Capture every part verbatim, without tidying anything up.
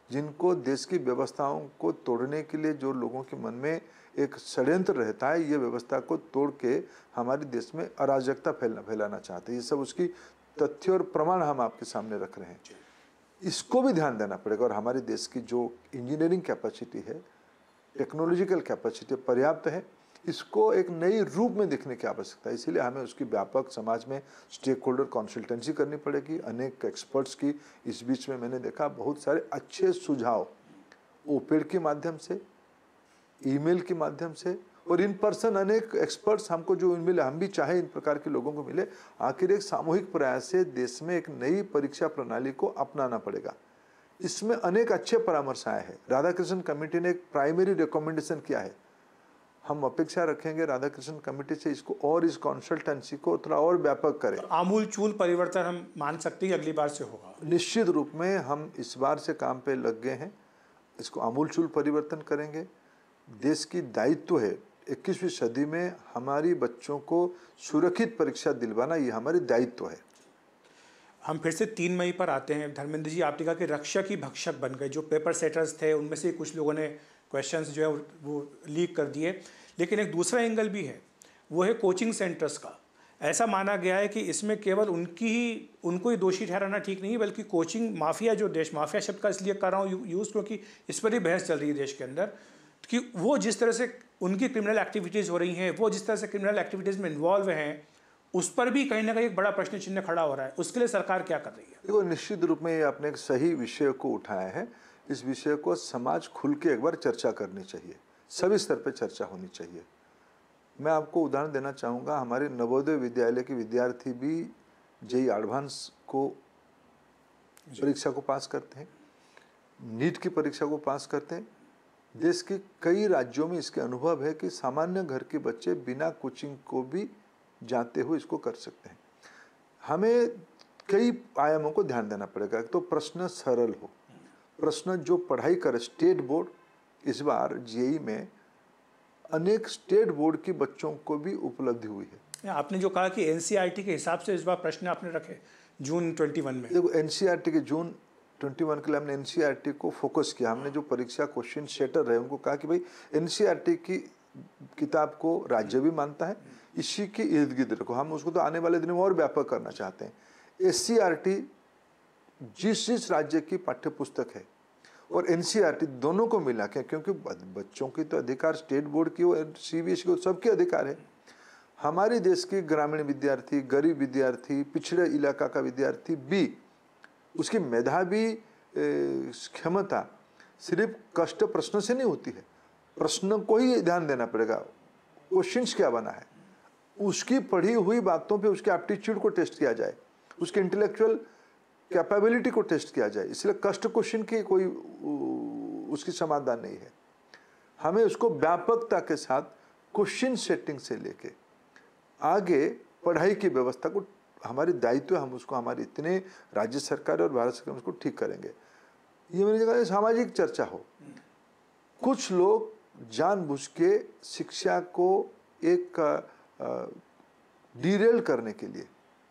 जिनको देश की व्यवस्थाओं को तोड़ने के लिए जो लोगों के मन में एक षड्यंत्र रहता है, ये व्यवस्था को तोड़ के हमारे देश में अराजकता फैलना फैलाना चाहते हैं। ये सब उसकी तथ्य और प्रमाण हम आपके सामने रख रहे हैं। इसको भी ध्यान देना पड़ेगा। और हमारे देश की जो इंजीनियरिंग कैपेसिटी है, टेक्नोलॉजिकल कैपेसिटी पर्याप्त है, इसको एक नई रूप में देखने की आवश्यकता है। इसीलिए हमें उसकी व्यापक समाज में स्टेक होल्डर कंसल्टेंसी करनी पड़ेगी, अनेक एक्सपर्ट्स की। इस बीच में मैंने देखा बहुत सारे अच्छे सुझाव ओपेड के माध्यम से, ईमेल के माध्यम से और इन पर्सन अनेक एक्सपर्ट्स हमको जो मिले, हम भी चाहे इन प्रकार के लोगों को मिले। आखिर एक सामूहिक प्रयास से देश में एक नई परीक्षा प्रणाली को अपनाना पड़ेगा। इसमें अनेक अच्छे परामर्श आए हैं। राधाकृष्णन कमेटी ने एक प्राइमरी रिकमेंडेशन किया है। हम अपेक्षा रखेंगे राधाकृष्णन कमेटी से इसको और इस कंसल्टेंसी को थोड़ा और व्यापक करें। तो आमूल चूल परिवर्तन हम मान सकते हैं अगली बार से होगा। निश्चित रूप में हम इस बार से काम पे लग गए हैं। इसको आमूल चूल परिवर्तन करेंगे। देश की दायित्व है इक्कीसवीं सदी में हमारी बच्चों को सुरक्षित परीक्षा दिलवाना, ये हमारी दायित्व है। हम फिर से तीन मई पर आते हैं। धर्मेंद्र जी, आपने कहा कि रक्षक ही भक्षक बन गए। जो पेपर सेटर्स थे उनमें से कुछ लोगों ने क्वेश्चंस जो है वो लीक कर दिए, लेकिन एक दूसरा एंगल भी है, वो है कोचिंग सेंटर्स का। ऐसा माना गया है कि इसमें केवल उनकी ही उनको ही दोषी ठहराना ठीक नहीं है, बल्कि कोचिंग माफिया, जो देश माफिया शब्द का इसलिए कर रहा हूँ यूज़ क्योंकि इस पर ही बहस चल रही है देश के अंदर, कि वो जिस तरह से उनकी क्रिमिनल एक्टिविटीज़ हो रही हैं, वो जिस तरह से क्रिमिनल एक्टिविटीज़ में इन्वॉल्व हैं, उस पर भी कहीं ना कहीं एक बड़ा प्रश्न चिन्ह खड़ा हो रहा है। उसके लिए सरकार क्या कर रही है? देखो, निश्चित रूप में आपने एक सही विषय को उठाया है। इस विषय को समाज खुल के एक बार चर्चा करनी चाहिए, सभी स्तर पर चर्चा होनी चाहिए। मैं आपको उदाहरण देना चाहूँगा। हमारे नवोदय विद्यालय के विद्यार्थी भी जेई एडवांस को परीक्षा को पास करते हैं, नीट की परीक्षा को पास करते हैं। देश के कई राज्यों में इसके अनुभव है कि सामान्य घर के बच्चे बिना कोचिंग को भी जाते हुए इसको कर सकते हैं। हमें कई आयामों को ध्यान देना पड़ेगा। तो प्रश्न सरल हो, प्रश्न जो पढ़ाई करे। स्टेट बोर्ड इस बार जेई में अनेक स्टेट बोर्ड के बच्चों को भी उपलब्धि हुई है। आपने जो कहा कि एनसीईआरटी के हिसाब से इस बार प्रश्न आपने रखे जून इक्कीस में। देखो, एनसीईआरटी के जून इक्कीस के लिए हमने एनसीईआरटी को फोकस किया। हमने जो परीक्षा क्वेश्चन सेटर रहे उनको कहा कि भाई एनसीईआरटी की किताब को राज्य भी मानता है, इसी के इर्द गिर्द रखो। हम उसको तो आने वाले दिनों में और व्यापक करना चाहते हैं। एससीईआरटी जिस जिस राज्य की पाठ्य पुस्तक है और एनसीईआरटी दोनों को मिला के, क्योंकि बच्चों की तो अधिकार स्टेट बोर्ड की और सीबीएसई को सबके अधिकार है। हमारे देश के ग्रामीण विद्यार्थी, गरीब विद्यार्थी, पिछड़े इलाका का विद्यार्थी भी, उसकी मेधावी क्षमता सिर्फ कष्ट प्रश्न से नहीं होती है। प्रश्न को ही ध्यान देना पड़ेगा, क्वेश्चंस क्या बना है, उसकी पढ़ी हुई बातों पे उसके एप्टीट्यूड को टेस्ट किया जाए, उसके इंटेलेक्चुअल कैपेबिलिटी को टेस्ट किया जाए। इसलिए कष्ट क्वेश्चन की कोई उसकी समाधान नहीं है। हमें उसको व्यापकता के साथ क्वेश्चन सेटिंग से लेके आगे पढ़ाई की व्यवस्था को, हमारी दायित्व है, हम उसको हमारे इतने राज्य सरकार और भारत सरकार उसको ठीक करेंगे। ये मेरी जगह सामाजिक चर्चा हो। कुछ लोग जानबूझ के शिक्षा को एक डिरेल करने के लिए,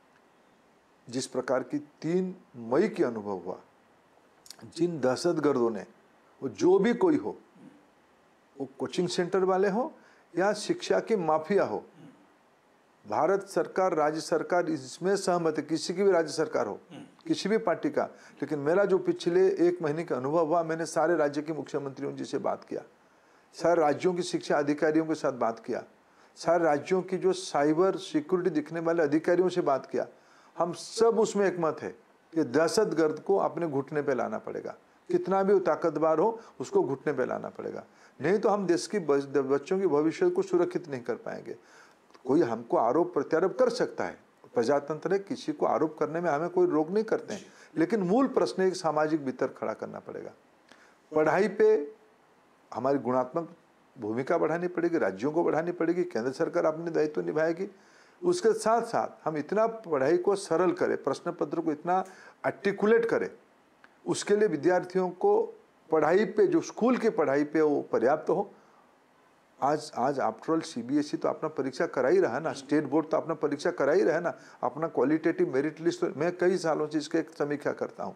जिस प्रकार की तीन मई की अनुभव हुआ, जिन दहशतगर्दों ने, वो जो भी कोई हो, वो कोचिंग सेंटर वाले हो या शिक्षा के माफिया हो, भारत सरकार, राज्य सरकार इसमें सहमत है, किसी की भी राज्य सरकार हो, किसी भी पार्टी का। लेकिन मेरा जो पिछले एक महीने का अनुभव हुआ, मैंने सारे राज्य के मुख्यमंत्रियों जी से बात किया, सारे राज्यों की शिक्षा अधिकारियों के साथ बात किया, सारे राज्यों की जो साइबर सिक्योरिटी दिखने वाले अधिकारियों से बात किया। हम सब उसमें एकमत है कि दहशतगर्द को अपने घुटने पे लाना पड़ेगा। कितना भी वो ताकतवर हो, उसको घुटने पे लाना पड़ेगा। नहीं तो हम देश की बच्चों की भविष्य को सुरक्षित नहीं कर पाएंगे। कोई हमको आरोप प्रत्यारोप कर सकता है, प्रजातंत्र है, किसी को आरोप करने में हमें कोई रोक नहीं करते हैं, लेकिन मूल प्रश्न एक सामाजिक भीतर खड़ा करना पड़ेगा। पढ़ाई पे हमारी गुणात्मक भूमिका बढ़ानी पड़ेगी, राज्यों को बढ़ानी पड़ेगी, केंद्र सरकार अपने दायित्व निभाएगी। उसके साथ साथ हम इतना पढ़ाई को सरल करें, प्रश्न पत्र को इतना आर्टिकुलेट करें, उसके लिए विद्यार्थियों को पढ़ाई पे, जो स्कूल की पढ़ाई पे वो पर्याप्त हो। आज आज आफ्टर ऑल सीबीएसई तो अपना परीक्षा करा ही रहा है ना, स्टेट बोर्ड तो अपना परीक्षा करा ही रहा है ना, अपना क्वालिटेटिव मेरिट लिस्ट। तो मैं कई सालों से इसका एक समीक्षा करता हूँ।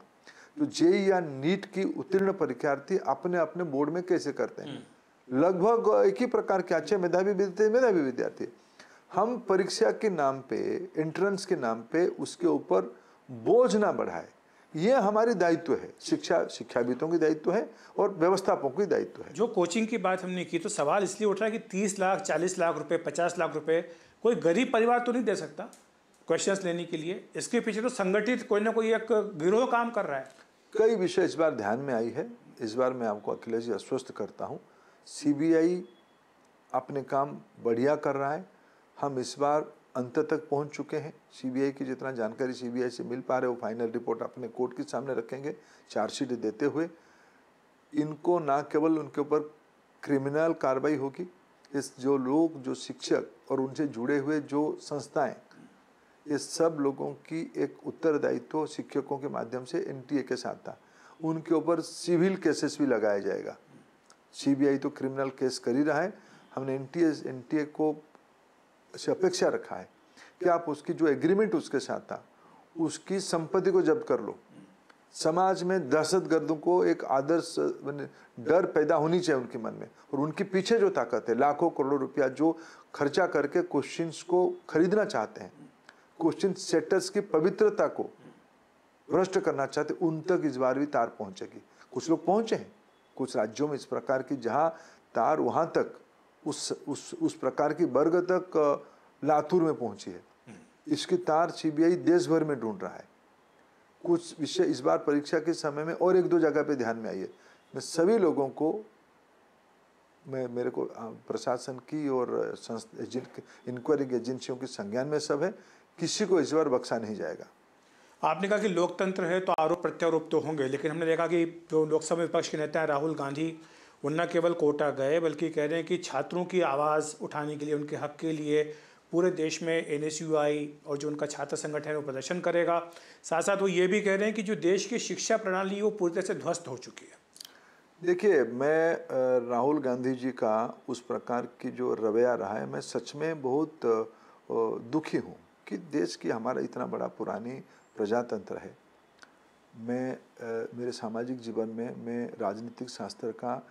जो जेई या नीट की उत्तीर्ण परीक्षार्थी अपने अपने बोर्ड में कैसे करते हैं। लगभग एक ही प्रकार के अच्छे मेधावी विद्यार्थी मेधावी विद्यार्थी हम परीक्षा के नाम पे, एंट्रेंस के नाम पे उसके ऊपर बोझ ना बढ़ाए, ये हमारी दायित्व है। शिक्षा शिक्षाविदों की दायित्व है और व्यवस्थापकों की दायित्व है। जो कोचिंग की बात हमने की तो सवाल इसलिए उठ रहा है कि तीस लाख चालीस लाख रुपए पचास लाख रुपए कोई गरीब परिवार तो नहीं दे सकता क्वेश्चंस लेने के लिए। इसके पीछे तो संगठित कोई ना कोई एक गिरोह काम कर रहा है। कई विषय इस बार ध्यान में आई है। इस बार मैं आपको अखिलेश जी आश्वस्त करता हूँ, सीबीआई अपने काम बढ़िया कर रहा है। हम इस बार अंत तक पहुंच चुके हैं। सीबीआई की जितना जानकारी सीबीआई से मिल पा रहे वो फाइनल रिपोर्ट अपने कोर्ट के सामने रखेंगे चार्जशीट देते हुए। इनको ना केवल उनके ऊपर क्रिमिनल कार्रवाई होगी, इस जो लोग, जो शिक्षक और उनसे जुड़े हुए जो संस्थाएं, ये सब लोगों की एक उत्तरदायित्व शिक्षकों के माध्यम से एनटीए के साथ था, उनके ऊपर सिविल केसेस भी लगाया जाएगा। सीबीआई तो क्रिमिनल केस कर ही रहा है। हमने एनटीए एनटीए को से अपेक्षा रखा है कि आप उसकी जो एग्रीमेंट उसके साथ था उसकी संपत्ति को जब्त कर लो। समाज में दहशतगर्दों को एक आदर्श डर पैदा होनी चाहिए उनके मन में, और उनके पीछे जो ताकत है, लाखों करोड़ों रुपया जो खर्चा करके क्वेश्चंस को खरीदना चाहते हैं, क्वेश्चन सेटर्स की पवित्रता को भ्रष्ट करना चाहते, उन तक इस बार भी तार पहुंचेगी। कुछ लोग पहुंचे हैं, कुछ राज्यों में इस प्रकार की जहां तार वहां तक उस उस उस प्रकार की वर्ग तक लातूर में पहुंची है। इसकी तार सीबीआई देश भर में ढूंढ रहा है। कुछ विषय इस बार परीक्षा के समय में और एक दो जगह पे ध्यान में आई है। मैं सभी लोगों को, मैं मेरे को प्रशासन की और इंक्वायरी एजेंसियों की संज्ञान में सब है, किसी को इस बार बख्शा नहीं जाएगा। आपने कहा कि लोकतंत्र है तो आरोप प्रत्यारोप तो होंगे, लेकिन हमने देखा कि जो लोकसभा विपक्ष के नेता हैं राहुल गांधी, वो न केवल कोटा गए बल्कि कह रहे हैं कि छात्रों की आवाज़ उठाने के लिए, उनके हक के लिए पूरे देश में एनएसयूआई और जो उनका छात्र संगठन है वो प्रदर्शन करेगा। साथ साथ वो ये भी कह रहे हैं कि जो देश की शिक्षा प्रणाली वो पूरी तरह से ध्वस्त हो चुकी है। देखिए, मैं राहुल गांधी जी का उस प्रकार की जो रवैया रहा है, मैं सच में बहुत दुखी हूँ कि देश की हमारा इतना बड़ा पुरानी प्रजातंत्र है। मैं मेरे सामाजिक जीवन में मैं राजनीतिक शास्त्र का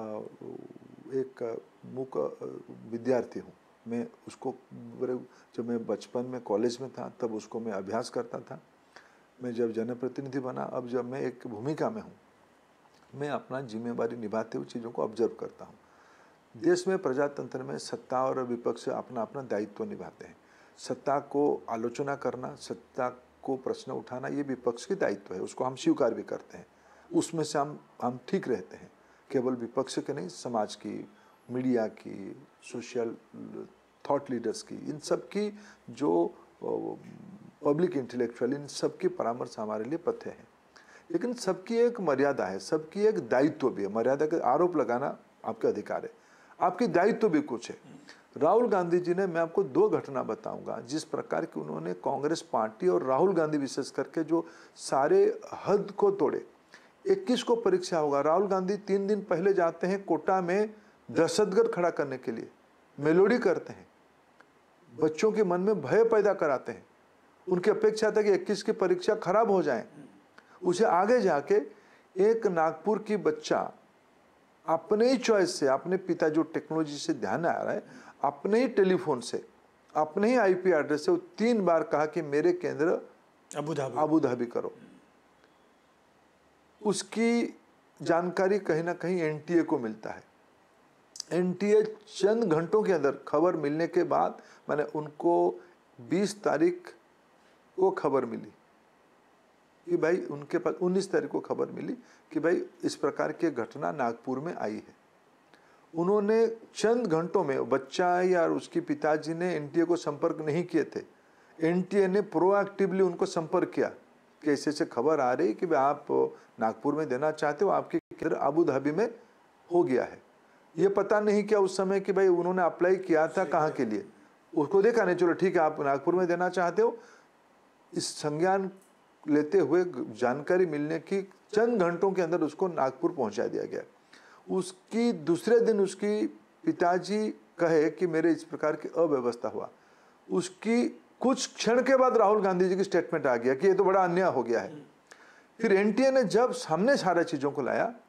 एक मुख्य विद्यार्थी हूँ। मैं उसको जब मैं बचपन में कॉलेज में था तब उसको मैं अभ्यास करता था। मैं जब जनप्रतिनिधि बना, अब जब मैं एक भूमिका में हूँ, मैं अपना जिम्मेवारी निभाते हुए चीज़ों को ऑब्जर्व करता हूँ। देश में प्रजातंत्र में सत्ता और विपक्ष अपना अपना दायित्व निभाते हैं। सत्ता को आलोचना करना, सत्ता को प्रश्न उठाना, ये विपक्ष की दायित्व है, उसको हम स्वीकार भी करते हैं। उसमें से हम हम ठीक रहते हैं। केवल विपक्ष के नहीं, समाज की, मीडिया की, सोशल थॉट लीडर्स की, इन सब की जो पब्लिक इंटेलेक्चुअल, इन सब की परामर्श हमारे लिए पथे हैं। लेकिन सबकी एक मर्यादा है, सबकी एक दायित्व भी है। मर्यादा का आरोप लगाना आपका अधिकार है, आपकी दायित्व भी कुछ है। राहुल गांधी जी ने, मैं आपको दो घटना बताऊंगा जिस प्रकार की उन्होंने कांग्रेस पार्टी और राहुल गांधी विशेष करके जो सारे हद को तोड़े। इक्कीस को परीक्षा होगा, राहुल गांधी तीन दिन पहले जाते हैं कोटा में दहशतगर्द खड़ा करने के लिए, मेलोडी करते हैं, बच्चों के मन में भय पैदा कराते हैं। उनकी अपेक्षा था कि इक्कीस की परीक्षा खराब हो जाए। उसे आगे जाके एक नागपुर की बच्चा अपने ही चॉइस से, अपने पिता जो टेक्नोलॉजी से ध्यान आ रहा है, अपने ही टेलीफोन से, अपने ही आईपी एड्रेस से वो तीन बार कहा कि मेरे केंद्र अबू धाबी अबू धाबी करो। उसकी जानकारी कहीं ना कहीं एनटीए को मिलता है। एनटीए चंद घंटों के अंदर खबर मिलने के बाद, मैंने उनको बीस तारीख को खबर मिली कि भाई उनके पास उन्नीस तारीख को खबर मिली कि भाई इस प्रकार की घटना नागपुर में आई है। उन्होंने चंद घंटों में, बच्चा या उसके पिताजी ने एनटीए को संपर्क नहीं किए थे, एनटीए ने प्रोएक्टिवली उनको संपर्क किया कि ऐसे ऐसे खबर आ रही कि भाई आप नागपुर में देना चाहते हो, आपके केंद्र अबू धाबी में हो गया है। ये पता नहीं क्या उस समय कि भाई उन्होंने अप्लाई किया था कहाँ के लिए, उसको देखा नहीं, चलो ठीक है आप नागपुर में देना चाहते हो। इस संज्ञान लेते हुए जानकारी मिलने की चंद घंटों के अंदर उसको नागपुर पहुंचा दिया गया। उसकी दूसरे दिन उसकी पिताजी कहे कि मेरे इस प्रकार की अव्यवस्था हुआ। उसकी कुछ क्षण के बाद राहुल गांधी जी की स्टेटमेंट आ गया कि ये तो बड़ा अन्याय हो गया है। फिर एनटीए ने जब सामने सारे चीज़ों को लाया